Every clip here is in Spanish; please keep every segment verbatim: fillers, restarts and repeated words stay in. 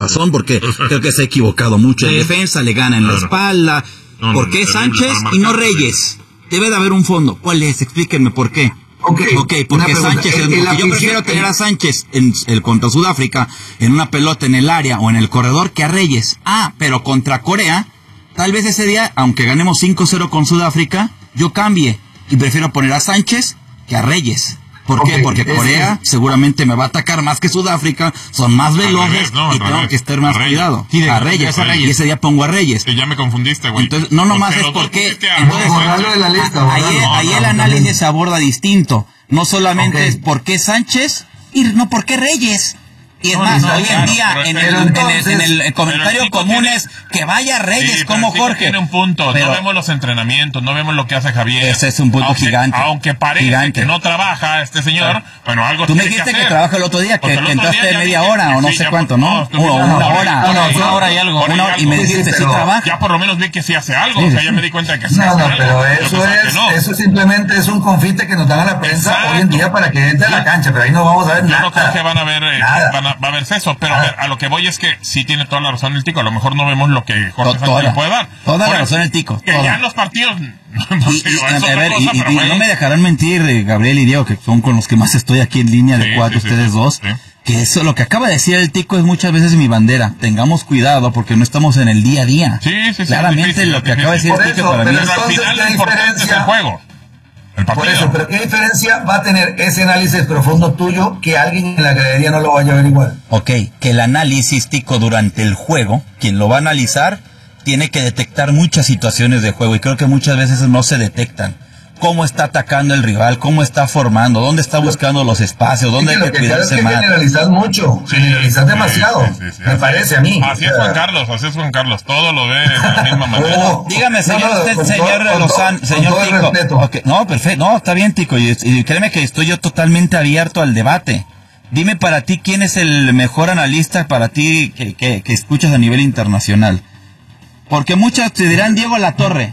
razón, porque creo que se ha equivocado mucho en defensa, le gana en la espalda. No, ¿Por no, qué no, Sánchez no, no, y no no, Reyes? Debe de haber un fondo. ¿Cuál es? Explíquenme por qué. Ok, okay porque Sánchez, el, porque yo prefiero tener a Sánchez en el contra Sudáfrica en una pelota en el área o en el corredor que a Reyes. Ah, pero contra Corea, tal vez ese día, aunque ganemos cinco cero con Sudáfrica, yo cambie y prefiero poner a Sánchez que a Reyes. ¿Por okay, qué? Porque Corea es... seguramente me va a atacar más que Sudáfrica, son más veloces revés, no, y tengo revés. que estar más A cuidado. Sí, a Reyes, a Reyes. Y ese día pongo a Reyes. Sí, ya me confundiste, güey. Entonces, no nomás es porque... Entonces, borrarlo de la lista, ahí, no, ahí no, el no, análisis no. se aborda distinto. No solamente okay. es por qué Sánchez y no por qué Reyes. Y es No, más, no, hoy claro, en día, pero- en, pero el, en, entonces- el, en el comentario pero el común chico es que vaya Reyes Sí, como pero el chico Jorge. Tiene un punto, Pero- no vemos los entrenamientos, no vemos lo que hace Javier. Ese es un punto aunque, gigante. Aunque parece Gigante. que no trabaja este señor, bueno, algo Tú me tiene dijiste que que, hacer. trabaja el otro día, que, Porque el que otro entraste día ya media dije- hora o no sí, sé ya cuánto, por- ¿no? estuve O una una hora, hora, una una, hora, una hora y algo. hora y Una- algo. y me Sí, dijiste, sí, sí pero- trabaja. Ya por lo menos vi que sí hace algo, Sí, o sea, sí. ya me di cuenta que sí No, hace no, algo. pero Lo que eso pasa es, no. eso simplemente es un confite que nos dan a la prensa Exacto. hoy en día para que entre a la cancha, pero ahí no vamos a ver Yo nada. no creo que van a ver, eh, Nada. van a, va a haber eso, pero a, Nada. ver, a lo que voy es que sí tiene toda la razón el Tico, a lo mejor no vemos lo que Jorge To- Sánchez toda- le puede dar. toda la Por eso, razón el Tico, Que toda. ya en los partidos, no Y, sé, y, es a otra ver, cosa, y, y- pero y bueno. no me dejarán mentir, eh, Gabriel y Diego, que son con los que más estoy aquí en línea de Sí, cuatro, sí, sí, ustedes sí, dos, sí. que eso, lo que acaba de decir el Tico es muchas veces mi bandera. Tengamos cuidado porque no estamos en el día a día. Sí, sí, sí, Claramente es difícil, lo es que acaba de decir Por el Tico eso, para mí pero es... Pero al Entonces, final ¿qué lo importante es el diferencia? juego. El partido. Por eso, pero ¿qué diferencia va a tener ese análisis profundo tuyo que alguien en la gradería no lo vaya a ver igual? Ok, que el análisis, Tico, durante el juego, quien lo va a analizar, tiene que detectar muchas situaciones de juego y creo que muchas veces no se detectan. Cómo está atacando el rival, cómo está formando, dónde está buscando los espacios, dónde Sí, hay lo que que pasa es cuidarse que más. generalizas mucho, Sí, generalizas sí, demasiado, sí, sí, sí, me así parece es. a mí. Así es O sea, Juan Carlos, así es Juan Carlos, todo lo ve de la misma manera. Oh, Dígame, señor, no, no, usted, con señor todo- con Lozano, todo- señor con todo el Tico. respeto. Ok, no, perfecto, no, está bien, Tico, y, y créeme que estoy yo totalmente abierto al debate. Dime para ti, ¿quién es el mejor analista para ti que, que, que escuchas a nivel internacional? Porque muchos te dirán Diego Latorre.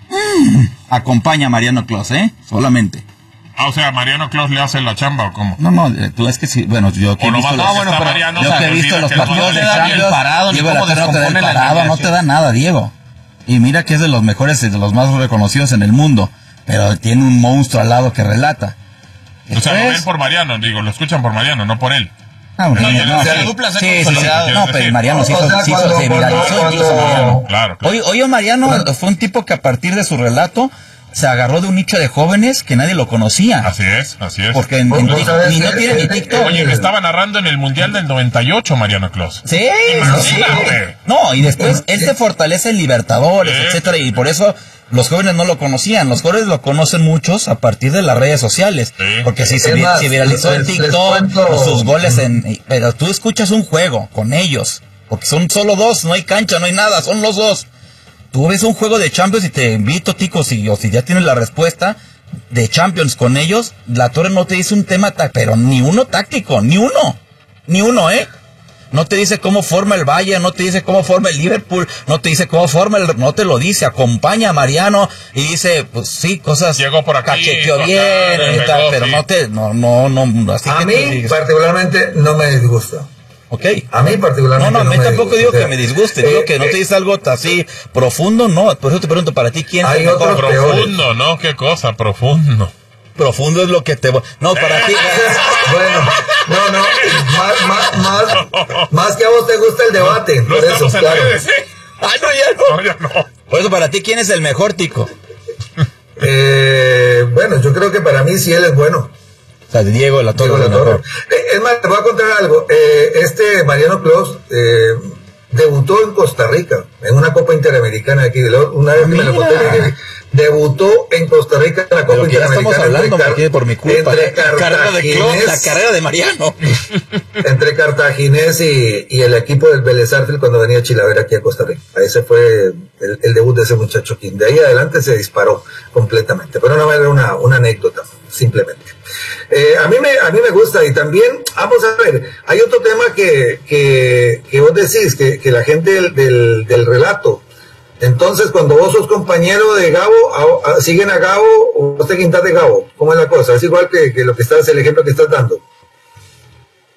Mm, acompaña a Mariano Clos, ¿eh? Solamente. Ah, o sea, ¿Mariano Claus le hace la chamba o cómo? No, no, eh, tú es que sí, bueno, yo que he O visto nomás los, no, bueno, pero yo o sea, que he te visto olvidas los que partidos no de le da ni el Champions, parado, ni Diego cómo Latorre no te da el descompone la parado, no te alineación. da nada, Diego. Y mira que es de los mejores y de los más reconocidos en el mundo, pero tiene un monstruo al lado que relata. O sea, lo Después- ven por Mariano, digo, lo escuchan por Mariano, no por él. Ah, bueno, No, no, ya no, no, sí, la dupla se ha sí, sí, sí, consolidado. no, pero Mariano sí, O hizo- sea, sí hizo- cuando- se viralizó cuando- y hizo Mariano. Claro, claro. Hoy, hoy Mariano fue un tipo que a partir de su relato se agarró de un nicho de jóvenes que nadie lo conocía. Así es, así es. Porque en, Vos- en vos Tik- sabés ni no que- tiene ni que- TikTok. Oye, me estaba narrando en el Mundial del noventa y ocho Mariano Claus. Sí, sí, sí. Imagínate. No, y después él se fortalece en Libertadores, Sí. etcétera, y por eso los jóvenes no lo conocían. Los jóvenes lo conocen muchos a partir de las redes sociales. Sí. Porque si se, Es vi- más, se viralizó en les- les TikTok, cuento- sus goles en... Pero tú escuchas un juego con ellos, porque son solo dos, no hay cancha, no hay nada, son los dos. Tú ves un juego de Champions y te invito, Tico, si, o si ya tienes la respuesta de Champions con ellos, la Torre no te dice un tema, ta- pero ni uno táctico, ni uno, ni uno, ¿eh? No te dice cómo forma el Bayern, no te dice cómo forma el Liverpool, no te dice cómo forma el... No te lo dice, acompaña a Mariano y dice, pues sí, cosas... Llegó por aquí, cacheteó por bien, acá, y tal, pegó, pero sí. no te... No, no, no, así A que mí te digas, particularmente no me disgusta. ok. A mí No, particularmente no, a no mí me tampoco disgusta. digo O sea, que me disguste, digo eh, que no te eh, dice algo así profundo, no. Por eso te pregunto, para ti, ¿quién es Hay el mejor? otros Profundo, ¿no? Qué cosa, profundo. Profundo es lo que te... va- No, para ti... Bueno, no, no, más, más, más, más que a vos te gusta el debate, No por eso, estamos en claro. redes, ¿sí? Ah, no, ya no. No, ya no. Por eso, para ti, ¿quién es el mejor, Tico? Eh, bueno, yo creo que para mí sí él es bueno. O sea, Diego La Torre Diego es el La Torre. mejor. Eh, es más, te voy a contar algo. Eh, este Mariano Clos eh, debutó en Costa Rica, en una Copa Interamericana aquí. Una vez que me lo conté, Mira. dije, debutó en Costa Rica en la Copa Pero que ya estamos Interamericana. hablando, entre porque por mi culpa. Entre La carrera de Clos, Cartaginés- la carrera de Mariano. entre Cartaginés y, y el equipo del Vélez Sarsfield cuando venía Chilavera aquí a Costa Rica. Ese fue el, el debut de ese muchacho aquí. De ahí adelante se disparó completamente. Pero no era una, una anécdota, simplemente. Eh, a mí me a mí me gusta y también, vamos a ver, hay otro tema que, que, que vos decís, que, que la gente del, del, del relato. Entonces, cuando vos sos compañero de Gabo, a- a- ¿siguen a Gabo o vos te quintás de Gabo? ¿Cómo es la cosa? Es igual que, que lo que estás, el ejemplo que estás dando.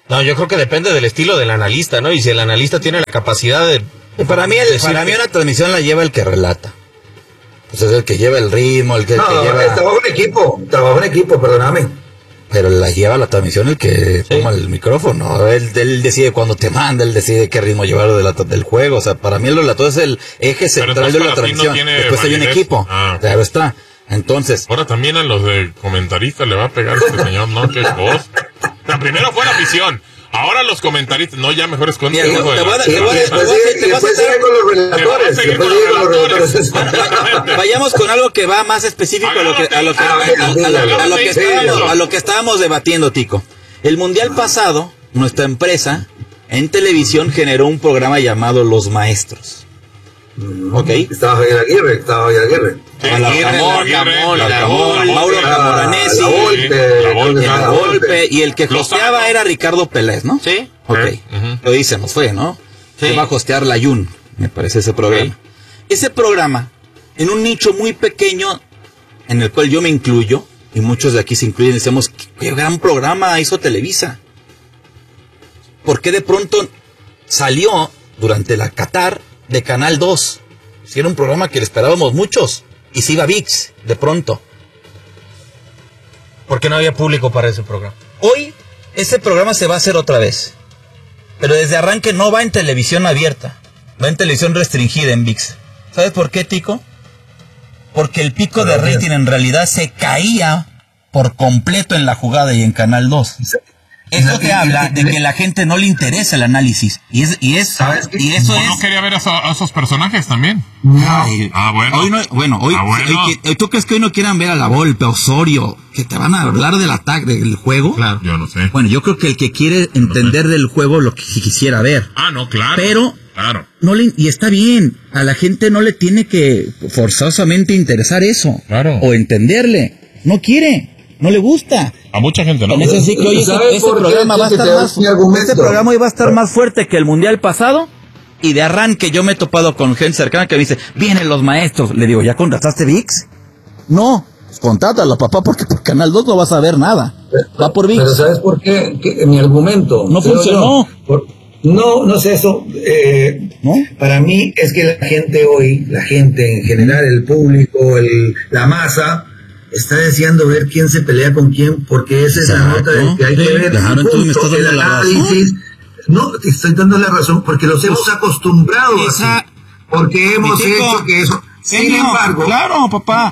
No, yo creo que depende del estilo del analista, ¿no? Y si el analista tiene la capacidad de... Para mí, el, para mí una transmisión la lleva el que relata. Pues es el que lleva el ritmo, el que, no, el que no, lleva... trabajo en equipo, trabajo en equipo, perdóname. Pero la lleva la transmisión el que sí. toma el micrófono. Él, él decide cuándo te manda, él decide qué ritmo llevar de la, del juego. O sea, para mí el relator es el eje central de la transmisión. No Después hay un equipo. Ah, claro está. Entonces... Ahora también a los de comentaristas le va a pegar este señor, ¿no? ¿Qué voz? O sea, primero fue la afición. Ahora los comentaristas, no, ya mejor esconde el juego de la... Después sigue con los relatores. Después sigue con los relatores. Vayamos con algo que va más específico a lo que a lo que a lo que estábamos a lo que estábamos debatiendo, Tico. El mundial pasado, nuestra empresa en televisión generó un programa llamado Los Maestros. ¿Ok? Estaba Javier Aguirre, estaba Javier Aguirre. Sí, Camón, Camón, Camón, Mauro Camoranesi, La Volpe, La Volpe, La Volpe, y el que Los hosteaba Santos. era Ricardo Pérez, ¿no? Sí. Ok, Uh-huh. lo dice, nos fue, ¿no? Sí. Que va a hostear la Yun, me parece ese programa. Sí. Ese programa, en un nicho muy pequeño, en el cual yo me incluyo, y muchos de aquí se incluyen, decimos, qué, qué gran programa hizo Televisa. ¿Por qué de pronto salió durante la Qatar de Canal dos? Si era un programa que le esperábamos muchos, y se iba a ViX, de pronto. Porque no había público para ese programa. Hoy, ese programa se va a hacer otra vez. Pero desde arranque no va en televisión abierta. Va en televisión restringida en ViX. ¿Sabes por qué, Tico? Porque el pico de rating en realidad se caía por completo en la jugada y en Canal dos. Eso te habla de que a la gente no le interesa el análisis. Y es, y es, y eso ¿O es... no quería ver a, a esos personajes también? Ay, Ah, bueno. Hoy no, bueno, hoy, Ah, bueno. hoy que- ¿tú crees que hoy no quieran ver a La Volpe, a Osorio, que te van a hablar del ataque, del juego? Claro. Yo no sé. Bueno, yo creo que el que quiere entender del juego lo que si quisiera ver. Ah, no, claro. Pero Claro. no le, y está bien, a la gente no le tiene que forzosamente interesar eso. Claro. O entenderle. No quiere, no le gusta. A mucha gente no. En ese ciclo, oye, ese, ¿Sabes ese por qué? programa va a Que estar te más, doy mi argumento. este programa hoy va a estar más fuerte que el mundial pasado. Y de arranque yo me he topado con gente cercana que me dice, vienen los maestros. Le digo, ¿ya contrataste ViX? No, pues contrátalo, papá, porque por Canal dos no vas a ver nada. Va por ViX. Pero ¿sabes por qué? Que mi argumento. No creo funcionó. yo, por- no, no sé eso. Eh, ¿No? Para mí es que la gente hoy, la gente en general, el público, el, la masa, está deseando ver quién se pelea con quién, porque esa es la Exacto. nota de que hay que Sí, ver. claro, y entonces me punto, estás dando el la razón. análisis. No, te estoy dando la razón, porque los hemos acostumbrado Esa- así. Porque hemos Mi tico, hecho que eso. Sin genio, embargo, claro, papá.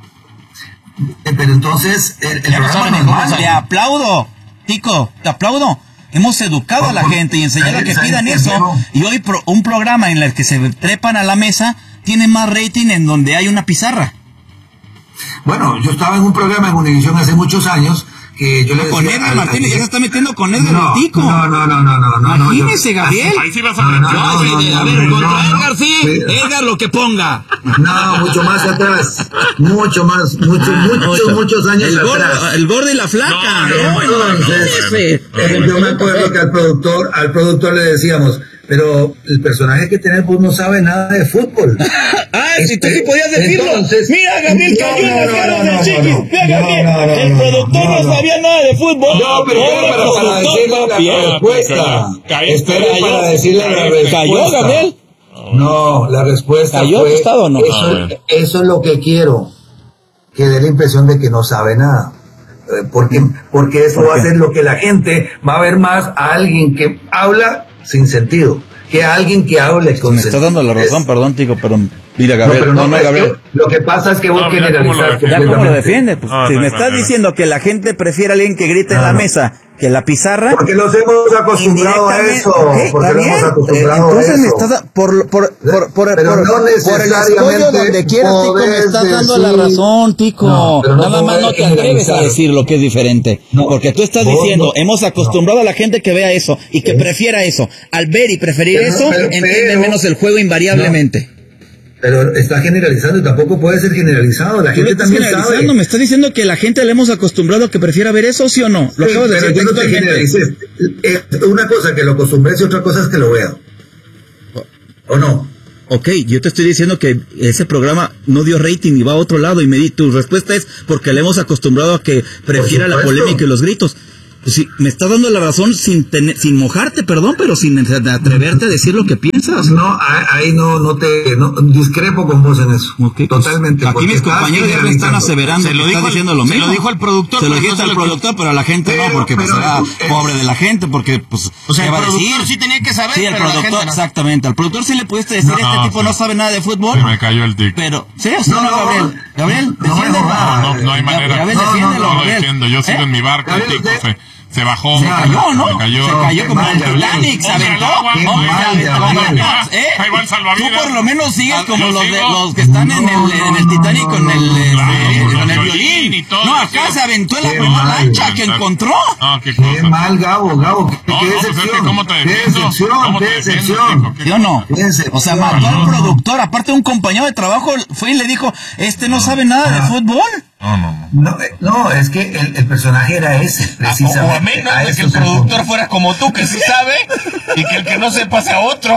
eh, pero entonces el, el Ya no programa saben ni normal, cómo. Te aplaudo, Tico, te aplaudo. Hemos educado a la gente y enseñado a que ¿Sabes pidan qué, eso. Diego? Y hoy pro- un programa en el que se trepan a la mesa tiene más rating en donde hay una pizarra. Bueno, yo estaba en un programa en Univisión hace muchos años que yo le decía... Con Edgar al- Martínez, al- ya se está metiendo con Edgar no, Tico. no, no, no, no, no, no. Imagínese, yo- Gabriel. Ahí sí vas a No, no, ver. no, No, sí, no, a no, ver, no, contra no, Edgar sí, sí. Edgar lo que ponga. No, mucho más atrás. Mucho más, mucho, Ah, muchos, mucho. muchos años el gordo, atrás. el gordo y la flaca. No, ¿no? no, no, Entonces, Imagínese. eh, yo me acuerdo que al productor, al productor le decíamos, pero el personaje que tenemos no sabe nada de fútbol. Ah, si tú sí podías decirlo. Entonces, Mira, Gabriel no, cayó en no, las no, caras no, del no, chiquis. no, Mira, no, Gabriel, no, no, el no, productor no, no, no. sabía nada de fútbol. No, pero Pobre espera para, para productor, decirle papi. la respuesta. Cállate. Espera Cayó. para decirle la respuesta. ¿Cayó, Gabriel? No, la respuesta ¿Cayó fue, asustado o no? Eso, Ah, bueno. eso es lo que quiero, que dé la impresión de que no sabe nada. Eh, Porque, porque eso ¿Por va a qué? hacer lo que la gente va a ver más a alguien que habla sin sentido, que a alguien que hable con Me está sentido. dando la razón, Es- perdón, Tico, pero mira, No, Gabriel, pero no, no, no, es Gabriel. que lo que pasa es que vos No, mira cómo lo generalizas defiende. Ya cómo lo completamente. defiende, pues Ah, si no, me no, estás no. diciendo que la gente prefiere a alguien que grite en No, la no. mesa que la pizarra, Porque los hemos acostumbrado a indirectamente, eso, ok, porque está los hemos bien, acostumbrado eh, entonces a me eso. estás da- por por por por, Pero por, no por el escollo necesariamente donde quieras, Tico, me podés estás dando la decir- razón, Tico. No, pero no Nada más podés no te atreves a generalizar. decir lo que es diferente, No, porque tú estás vos diciendo, no- hemos acostumbrado a la gente que vea eso y que prefiera eso. Al ver y preferir Pero- eso, pero- entiende pero- menos el juego invariablemente. Pero está generalizando y tampoco puede ser generalizado. La Tú lo gente estás también generalizando, sabe. me estás diciendo que la gente le hemos acostumbrado a que prefiera ver eso, ¿sí o no? Lo Sí, acabas de pero decir yo no te textualmente. generalices. Eh, Una cosa que lo acostumbres y otra cosa es que lo vea. ¿O no? Ok, yo te estoy diciendo que ese programa no dio rating y va a otro lado y me di, tu respuesta es porque le hemos acostumbrado a que prefiera la supuesto. polémica y los gritos. Sí, me estás dando la razón sin tener, sin mojarte, perdón, pero sin atreverte a decir lo que piensas. No, ahí no, no te, no, discrepo con vos en eso. Okay, totalmente. Aquí mis compañeros ya me están aseverando, se lo dijo, diciendo lo se mismo. lo dijo al productor. Se lo dijiste al productor, pero a la gente pero, no, porque pero, pues era eh, pobre de la gente, porque pues. O sea, el productor decir? sí tenía que saber. Sí, el pero productor, la gente no. Exactamente. Al productor sí le pudiste decir, no, este no, tipo sí. no sabe nada de fútbol. Se me cayó el tic. Pero, ¿sí o no, no, Gabriel? Gabriel, defiéndelo. No, no, no hay manera. Gabriel, defiéndelo, no lo defiendo. Yo sigo en mi barco, el tic, se, se bajó. Se cayó, ¿no? Se cayó. Se cayó como el Titanic, se aventó. Ahí va el salvavidas. Tú por lo menos sigues como los de los que están en el en el Titanic con el con el violín. No, acá se aventó en la primera lancha que encontró. Ah, qué cosa. Qué mal, Gabo, Gabo. Qué decepción. ¿Cómo te defiendo? Qué decepción. ¿Sí o no? O sea, mató al productor. Aparte, un compañero de trabajo fue y le dijo, este no sabe nada de fútbol. No, no, no. No, no, es que el, el personaje era ese, precisamente. O a menos a de que el productor fuera como tú, que sí sabe, y que el que no sepa sea otro.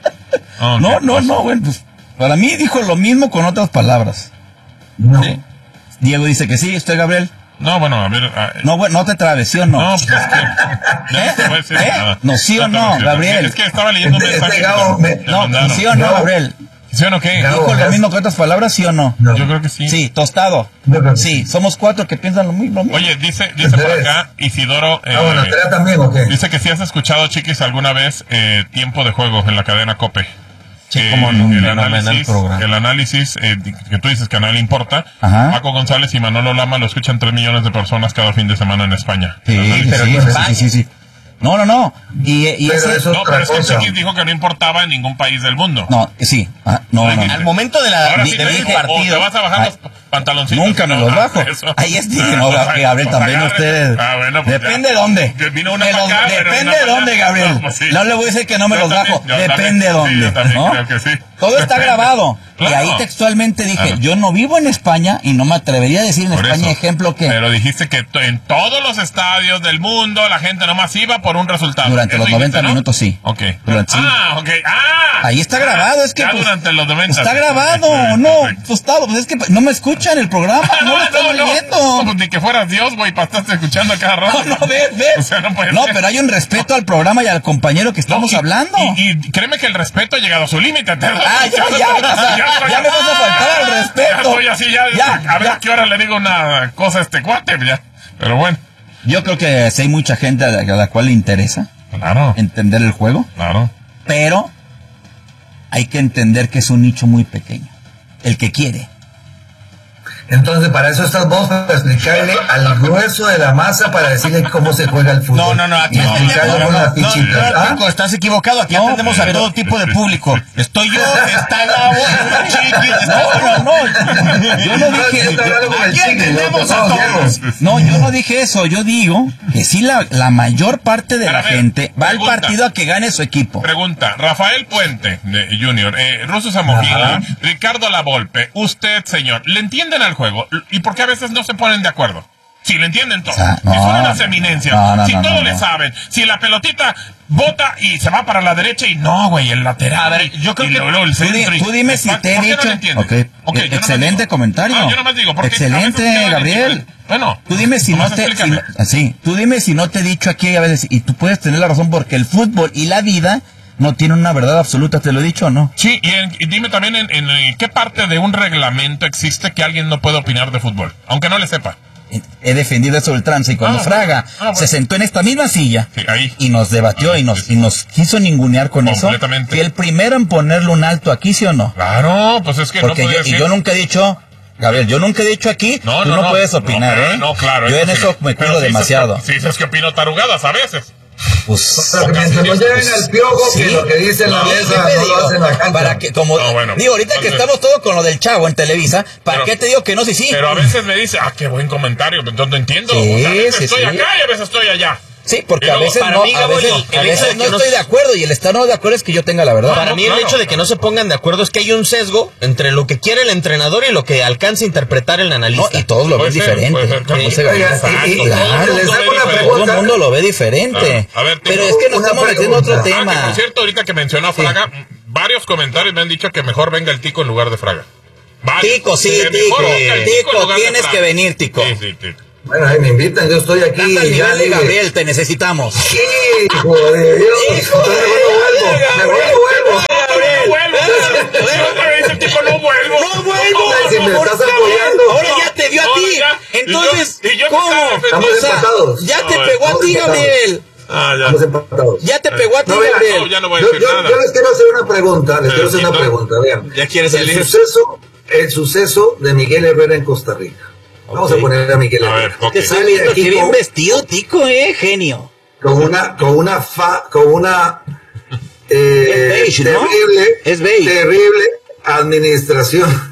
Oh, no, no, no, bueno, pues para mí dijo lo mismo con otras palabras. No. ¿Sí? Diego dice que sí, ¿usted, Gabriel? No, bueno, a ver. A, no, bueno, no te trabes, ¿sí o no? No, pues es que. ¿Eh? No, decir, ¿Eh? nada. No, sí o no, Gabriel. Es que estaba leyendo un mensaje. Gabo, me, no, sí o no, Gabriel. ¿Sí o no qué? ¿Dijo lo mismo con otras palabras, sí o no? no? Yo creo que sí. Sí, tostado. Sí, somos cuatro que piensan lo mismo. Oye, dice dice por acá Isidoro. Eh, ah, bueno, ¿te también o qué? Dice que si has escuchado, Chiquis, alguna vez eh, Tiempo de Juego en la cadena COPE. Sí, eh, como no, el, no, análisis, no, no, el análisis eh, que tú dices que a nadie le importa. Ajá. Paco González y Manolo Lama lo escuchan tres millones de personas cada fin de semana en España. Sí, pero sí, sí, sí, sí. No, no, no. Y, y pero ese, eso no, pero es que Chiquis dijo que no importaba en ningún país del mundo. No, sí. Ah, no, no, no. Al momento de la Ahora de, sí de te el dijo, partido. o te vas a bajar Ay, los pantaloncitos. Nunca me no, los bajo. Eso. Ahí es que no, que Gabriel pues también agarre. ustedes. Ah, bueno, pues depende ya. de dónde. Vino una de los, acá, depende una de dónde, allá. Gabriel. No, pues sí. No le voy a decir que no me yo los también, bajo. Depende también, de dónde. Sí, yo también ¿no? creo que sí. Todo está grabado. Claro. Y ahí textualmente dije, claro. yo no vivo en España y no me atrevería a decir en Por España, eso. ejemplo, que Pero dijiste que to- en todos los estadios del mundo la gente nomás iba por un resultado. durante ¿Eso los noventa dijiste, no? minutos sí. Ok. Durante, sí. Ah, ok. Ah. Ahí está grabado, es que Ya pues, durante los noventa. está grabado, Sí, no, perfecto. tostado, pues es que no me escuchan el programa, no lo están oyendo. No, pues ni que fueras Dios, güey, para estarte escuchando a cada rato. No, no, ve, ve. O sea, no puede No, ser. pero hay un respeto al programa y al compañero que estamos No, y, hablando. Y, y créeme que el respeto ha llegado a su límite. te- Ah, ya, ya, o sea, estoy- ya me vas a faltar al respeto. Ya estoy así, ya, Ya, a ver ya. a qué hora le digo una cosa a este cuate, ya. Pero bueno. Yo creo que sí hay mucha gente a la, a la cual le interesa Claro, entender el juego, claro. pero hay que entender que es un nicho muy pequeño. El que quiere. Entonces, para eso estás vos, para explicarle al grueso de la masa, para decirle cómo se juega el fútbol. No, no, no, aquí Y explicarle entendemos, con no, las no, fichitas. no, ¿Ah? Pico, estás equivocado, aquí No, atendemos a pero- todo tipo de público. Estoy yo, está Gabo, está Chiquis, está... No, no, no. Yo no No, dije. yo estoy hablando con el Aquí chicle, entendemos no, a no, todos. Diego. No, yo no dije eso. Yo digo que sí, la, la mayor parte de A la ver, gente va al pregunta. partido a que gane su equipo. Pregunta, Rafael Puente, de Junior, eh, Russo Samogili, Ajá. Ricardo Lavolpe, usted, señor, ¿le entienden al juego? ¿Y por qué a veces no se ponen de acuerdo? Si le entienden todo, O sea, no, si son unas eminencias, no, no, si no, todo no, le no. saben, si la pelotita bota y se va para la derecha y no, güey, el lateral. A ver, yo creo y que luego el Tú, di- centro y- tú dime si ¿Por te he qué no dicho. le entienden? Ok, Ok, yo nomás excelente digo. comentario. Ah, yo nomás digo, porque a excelente, veces quedan Gabriel. en- Bueno, Tú dime si no nomás te, si explícame. no- sí, tú dime si no te he dicho aquí a veces, y tú puedes tener la razón porque el fútbol y la vida no tienen una verdad absoluta, ¿te lo he dicho o no? Sí, y, en- y dime también en, en, en qué parte de un reglamento existe que alguien no puede opinar de fútbol, aunque no le sepa. He defendido eso del trance y cuando Ah, Fraga ah, bueno. se sentó en esta misma silla Sí, ahí. y nos debatió Ah, y nos sí, sí. y nos quiso ningunear con eso, Completamente. fui el primero en ponerle un alto aquí, ¿sí o no? Claro, pues es que Porque no yo, puede y ser. yo nunca he dicho, Gabriel, yo nunca he dicho aquí, No, tú no, no, no. puedes opinar, no, ¿eh? No, claro. Yo en sí. eso me Pero cuido sí dices demasiado. que- Sí, dices que opino tarugadas a veces. Pues, Pero que mientras no lleven al piojo, que sí. lo que dice en la No, mesa ¿qué te no digo? lo hacen en la cancha. Para que, como, No, bueno, digo, ahorita que entonces- estamos todos con lo del Chavo en Televisa, ¿para Pero- qué te digo que no? Sí, sí. Pero a veces me dice, ah, qué buen comentario, entonces no entiendo. Sí, O sea, a veces sí, estoy sí. acá y a veces estoy allá. Sí, porque Y a luego, veces para no, mí, a Gabo, veces, el- a el veces hecho de no que no estoy se- de acuerdo y el estar no de acuerdo es que yo tenga la verdad. Para no, mí el claro. hecho de que no se pongan de acuerdo es que hay un sesgo entre lo que quiere el entrenador y lo que alcanza a interpretar el No, analista. y todos lo Puede ven ser, diferente. puede ser, claro. Como ese Oiga, Gabriel. y- y- Claro, les hago una todo pregunta. el mundo lo ve diferente. Ah, a ver, pero tengo es que nos una estamos metiendo en otro pregunta. Ah, que tema. por cierto, ahorita que mencionó a Fraga, varios comentarios me han dicho que mejor venga el Tico en lugar de Fraga. Varios. Tico, sí, Que Tico. mejor venga el Tico, en lugar de tienes Fraga. que venir, Tico. Sí, sí, Tico. Bueno, ahí me invitan, yo estoy aquí. Ya, ya de Gabriel, te necesitamos. Sí, joder, Dios. Entonces me vuelvo, me vuelvo, me vuelvo. Ese tipo no vuelvo. No vuelvo. Si me estás apoyando. Ahora ya te dio a ti. Entonces, y yo, y yo ¿cómo? Estamos empatados. Ya No, te pegó a ti, Gabriel. Ah, ya. Estamos empatados. Ya te pegó a ti, No, vean, Gabriel. No, ya no voy a Yo, decir yo, nada. yo les quiero hacer una pregunta, les quiero hacer una no. pregunta, vean. ¿Ya quieres El salir? suceso, el suceso de Miguel Herrera en Costa Rica. Vamos Ok. a poner a Miguel A ver, Herrera. ok. Que Estoy sale viendo aquí que bien con, vestido, tico, eh, genio. con una, con una fa, con una eh, Es beige, ¿no? terrible, Es beige. terrible administración.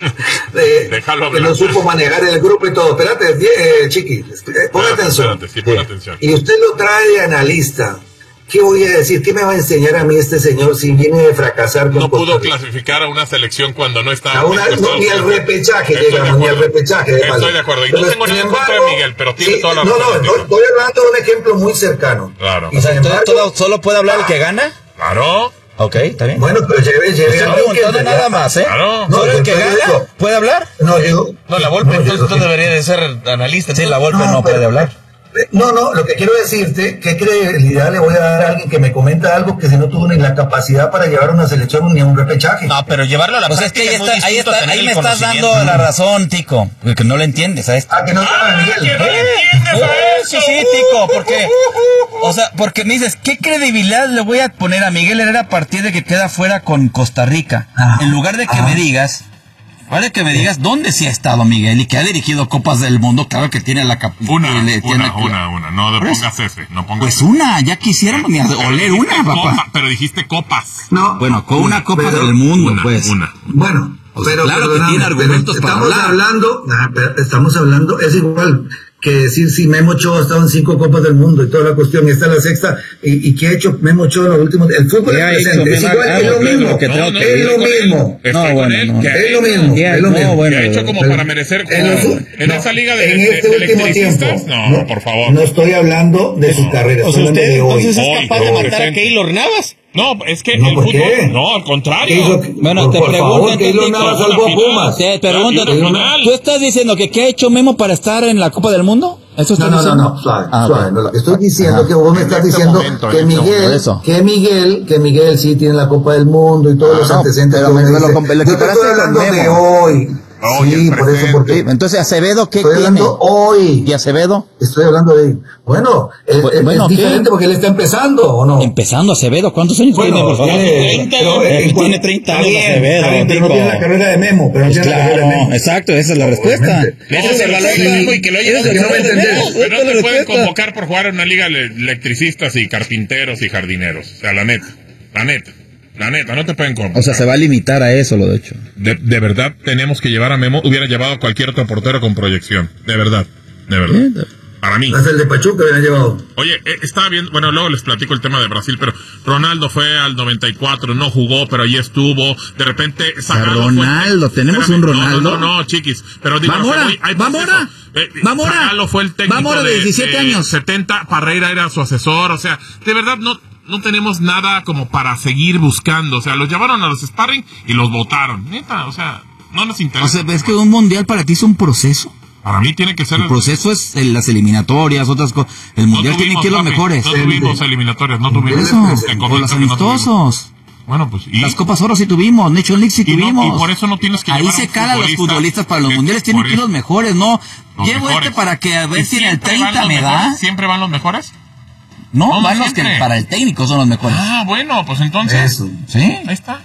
de- Déjalo que hablar. no supo manejar el grupo y todo. Espérate, eh, chiqui, eh, pon Espérate, atención. espérate, sí, pon atención. Y usted lo trae de analista. ¿Qué voy a decir? ¿Qué me va a enseñar a mí este señor si viene de fracasar con No Costa pudo Rica? clasificar a una selección cuando no estaba. A una- no, ni al repechaje Estoy de llegamos, ni al acuerdo. repechaje. de Estoy Mali. de acuerdo. Y Pero, no tengo nada sin en contra de embargo, Miguel, pero tiene sí, toda la no, razón. no, Tito. no, estoy hablando de un ejemplo muy cercano. Claro. Y O sea, sin entonces embargo, todo, solo puede hablar el que gana. Claro, Ok, está bien. bueno, pero lleve, lleve Estoy a preguntando alguien, nada ya. más, ¿eh? claro. No, ¿Solo el que yo gana digo- puede hablar? No, yo. No, la Volpe, no, entonces yo- tú deberías de ser analista. Sí, la Volpe no, pero- puede hablar. No, no, lo que quiero decirte, ¿qué credibilidad le voy a dar a alguien que me comenta algo que si no tuvo ni la capacidad para llevar una selección ni a un repechaje? No, pero llevarlo a la Pues es que ahí, práctica es muy está, ahí, distinto a está, tener ahí el me estás dando conocimiento. la razón, Tico. Porque no le entiendes a esto. Ah, que no sabe, Miguel. que no ¿Eh? entiendes a Eh, eso. sí, sí, Tico, porque, o sea, porque me dices, ¿qué credibilidad le voy a poner a Miguel Herrera a partir de que queda fuera con Costa Rica? Ah, En lugar de que ah. me digas, vale que me digas dónde sí ha estado Miguel y que ha dirigido Copas del Mundo, claro que tiene la capacidad. Una, una, una, una. No Por eso. pongas ese. No pongas Pues ese. una, ya quisiéramos ni Pero oler dijiste una, papá. copa, pero dijiste copas. No. Bueno, con una Copa pero- del Mundo, Una, pues. una. Bueno, O sea, pero claro que perdóname, tiene argumentos pero para estamos hablar. hablando, ah, pero estamos hablando, es igual que decir si Memo Ochoa ha estado en cinco Copas del Mundo y toda la cuestión, y esta es la sexta, y, y qué ha hecho Memo Ochoa en los últimos, el fútbol ¿Qué ha es presente, hecho es Memo? igual, Ah, es lo lo mismo, que tengo No, que es ir lo con él. mismo, Estoy No, con bueno, él, no. que ha es lo hecho- mismo, Ya, es lo no, mismo. bueno, que ha hecho como pero- para merecer en jugar los- en no, esa liga de, en de- este de último electricistas. tiempo, No, por favor. no estoy hablando de su carrera, O estoy sea, hablando usted de hoy. entonces es Hoy, capaz de hoy, matar a presente. Keylor Navas. No, es que No, el ¿por fútbol, qué? no, al ¿Qué contrario. hizo? Bueno, te por pregunto, favor, que Tico, Navas una salvó a final. Pumas. Te pregunto, Y una final. ¿tú estás diciendo que qué ha hecho Memo para estar en la Copa del Mundo? ¿Eso estás No, no, no, diciendo? no, suave, Ah, suave. ok. No, lo que estoy diciendo Ajá. que vos me En estás este diciendo momento, que en este Miguel, momento, eso. que Miguel, que Miguel sí tiene la Copa del Mundo y todos Ah, los no, antecedentes. pero que me- uno me lo dice. comp- lo Yo te comparaste estoy con hablando de Memo. hoy. Hoy, Sí, el por eso, presente. porque Sí, entonces, ¿Acevedo qué estoy tiene? hablando hoy. ¿Y Acevedo? Estoy hablando de, bueno, es, Bu- es- bueno, es ¿qué? diferente porque él está empezando, ¿o no? Empezando Acevedo, ¿cuántos años Bueno, tiene, por favor? tiene, treinta, pero, eh, en cuan- tiene treinta está años bien, Acevedo, está bien, pero no Tico. tiene la carrera de Memo, pero no tiene la carrera de Claro, Memo. exacto, esa es la respuesta. Obviamente. No, Ese es el pero valor sí, de Memo y que lo ese hayas es el que no valor me de entendés. Memo, Pero esa no es la te pueden respuesta. convocar por jugar en una liga de electricistas y carpinteros y jardineros. O sea, la neta, la neta, la neta, no te pueden convocar. O sea, se va a limitar a eso, lo de hecho. De, de verdad tenemos que llevar a Memo. Hubiera llevado a cualquier otro portero con proyección. De verdad, de verdad. Para mí. Hasta el de Pachuca habían llevado. Oye, eh, estaba bien, bueno, luego les platico el tema de Brasil, pero Ronaldo fue al noventa y cuatro, no jugó, pero ahí estuvo. De repente, Zagallo Ronaldo, fue, tenemos espérame, un Ronaldo. No, no, no, chiquis, pero digo, Vamos o sea, ahora, muy- hay vamos proceso. ahora, Eh, vamos ahora. Zagallo fue el técnico Vamos ahora, de, diecisiete de años. setenta, Parreira era su asesor, o sea, de verdad no, no tenemos nada como para seguir buscando. O sea, los llevaron a los sparring y los votaron. Neta, o sea, no nos interesa. O sea, es que un mundial para ti es un proceso. Para mí tiene que ser El proceso es en las eliminatorias, otras cosas. El No mundial tiene tuvimos, que ir los papi, mejores. No tuvimos eliminatorias, no tuvimos. Eso, Te o comento los que no tuvimos. amistosos. Bueno, pues. Y, Las Copas Oro sí tuvimos, Nation League sí y no- tuvimos. y por eso no tienes que Ahí llevar a se un calan los futbolista futbolistas para los que- mundiales, tienen por que ir eso. los mejores, ¿no? Los Llevo mejores. este para que a ver ¿Y si en el siempre van treinta los me mejores? da. ¿Siempre van los mejores? No, No, van los que siempre. para el técnico son los mejores. Ah, bueno, pues entonces. Eso. ¿Sí? Ahí está.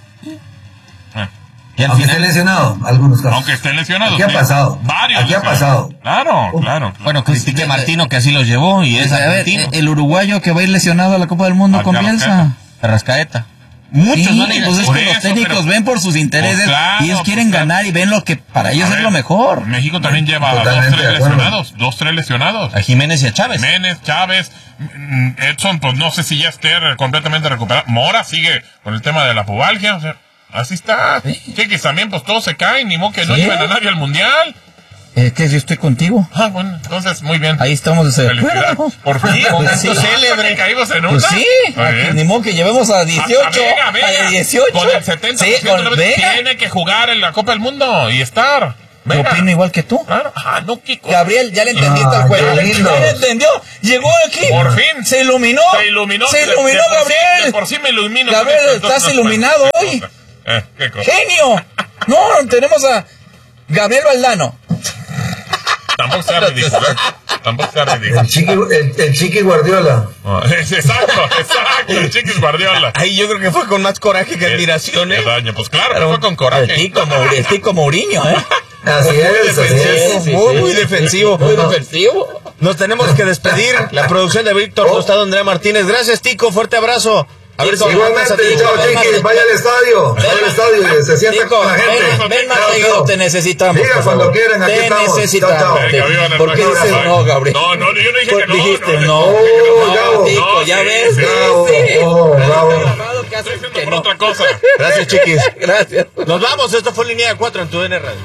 Ah. Y al Aunque final- esté lesionado, algunos casos. Aunque estén lesionados. Aquí ha sí. pasado. Varios. Aquí ha lesionados. pasado. Claro, Uf. claro. Bueno, critique a Martino que así los llevó y es A ver, argentino. el uruguayo que va a ir lesionado a la Copa del Mundo Ah, con ya, Bielsa. Rascaeta. Muchos Sí, van a ir pues es por que los eso, técnicos pero- ven por sus intereses Pues claro, y ellos pues quieren claro. ganar y ven lo que para ellos A es ver, lo mejor. México también lleva dos, Totalmente tres de acuerdo. lesionados. Dos, tres lesionados. A Jiménez y a Chávez. Jiménez, Chávez, mm, Edson, pues no sé si ya esté completamente recuperado. Mora sigue con el tema de la pubalgia, o sea, así está. Chiquis, también pues todos se caen, ni modo que no Sí. lleven a nadie al mundial. Es que yo estoy contigo. Ah, bueno, entonces muy bien. Ahí estamos de Felicidades. acuerdo. Por fin, Pues momento sí. célebre. Caímos en una. Pues sí, Muy bien. ni modo que llevemos a dieciocho, Hasta Vega, Vega, a dieciocho. Con el setenta por ciento Sí, de con la vez Vega. tiene que jugar en la Copa del Mundo y estar. Yo Venga. opino igual que tú. Claro. Ah, no, Kiko. Gabriel, ya le entendiste Ah, el juego. qué lindo. Ya le entendió. Llegó aquí. Por fin. Se iluminó. Se iluminó. Se De- de iluminó, por sí- Gabriel. de por sí me ilumino. Gabriel, con esto, estás entonces, iluminado ¿qué hoy. cosa? Eh, ¿qué cosa? ¡Genio! No, tenemos a Gabriel Valdano. Tampoco sea ridículo. ¿eh? Tampoco sea ridículo. El chiqui, el, el chiqui Guardiola. Ah, exacto, exacto. El Chiquis Guardiola. Ahí yo creo que fue con más coraje que admiración, ¿eh? Qué daño. Pues claro, que fue con coraje. El Tico, Mouri- el Tico Mourinho, ¿eh? Así Muy es, así defensivo, es. muy, muy defensivo. Muy defensivo. Nos tenemos que despedir. La producción de Víctor Oh. Tostado, Andrea Martínez. Gracias, Tico. Fuerte abrazo. A ver cómo Igualmente, mandas a Tico. chao, chiqui, vaya al estadio, vaya al estadio y se sienta Tico, con la gente. ven, ven más Chao, seguido, chao. te necesitamos. Diga por cuando favor. quieran, aquí Te estamos. necesitamos. Chao, chao. Venga, vivan el ¿Por qué Barça. dices no, Gabriel? No, no, yo no dije Pues que no. dijiste no, no. Oh, No, bravo. Tico, ya No, ves. sí, bravo, ¿viste? oh, bravo. Grabado que haces Estoy haciendo que por no. otra cosa. Gracias, chiquis. Gracias. Nos vamos. Esto fue Línea cuatro en tu D N Radio.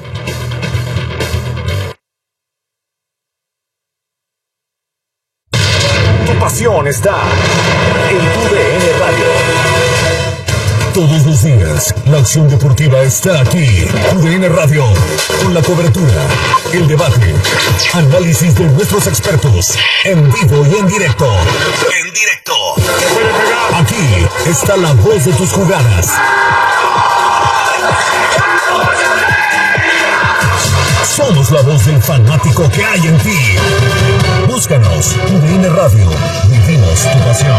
Tu pasión está en tu D N Radio. Todos los días, la acción deportiva está aquí. Tu D N Radio, con la cobertura, el debate, análisis de nuestros expertos, en vivo y en directo. En directo. Aquí está la voz de tus jugadas. Somos la voz del fanático que hay en ti. Búscanos, tu D N Radio. Vivimos tu pasión.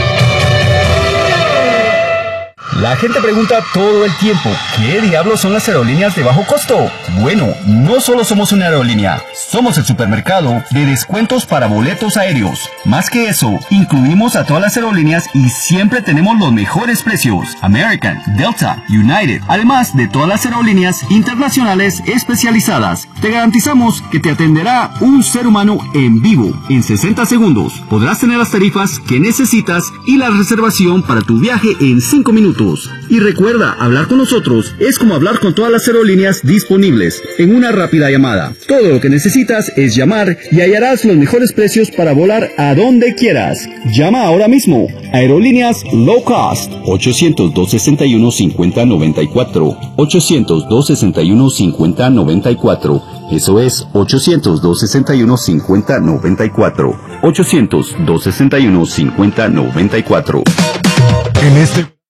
La gente pregunta todo el tiempo, ¿qué diablos son las aerolíneas de bajo costo? Bueno, no solo somos una aerolínea, somos el supermercado de descuentos para boletos aéreos. Más que eso, incluimos a todas las aerolíneas y siempre tenemos los mejores precios. American, Delta, United, además de todas las aerolíneas internacionales especializadas. Te garantizamos que te atenderá un ser humano en vivo en sesenta segundos. Podrás tener las tarifas que necesitas y la reservación para tu viaje en cinco minutos. Y recuerda, hablar con nosotros es como hablar con todas las aerolíneas disponibles en una rápida llamada. Todo lo que necesitas es llamar y hallarás los mejores precios para volar a donde quieras. Llama ahora mismo. Aerolíneas Low Cost. ochocientos, dos sesenta y uno, cincuenta noventa y cuatro. ochocientos, dos sesenta y uno, cincuenta noventa y cuatro. Eso es ochocientos, dos sesenta y uno, cincuenta noventa y cuatro. ochocientos, dos sesenta y uno, cincuenta noventa y cuatro. En este